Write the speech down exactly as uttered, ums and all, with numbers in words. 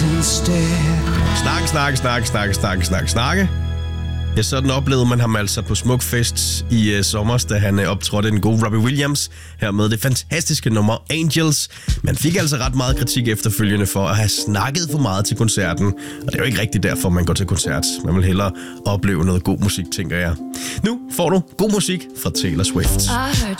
instead. Snakke, snakke, snakke, snakke, snakke, snakke, snakke. Ja, sådan oplevede man ham altså på Smukfest i uh, sommer, da han uh, optrådte den gode Robbie Williams her med det fantastiske nummer Angels. Man fik altså ret meget kritik efterfølgende for at have snakket for meget til koncerten, og det er jo ikke rigtigt derfor, man går til koncert. Man vil hellere opleve noget god musik, tænker jeg. Nu får du god musik fra Taylor Swift.